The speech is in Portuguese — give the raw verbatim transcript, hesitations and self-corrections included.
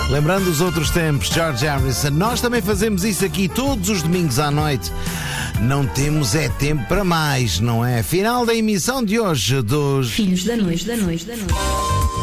Lembrando os outros tempos, George Harrison. Nós também fazemos isso aqui todos os domingos à noite. Não temos é tempo para mais, não é? Final da emissão de hoje dos Filhos da Noite, da Noite, da Noite.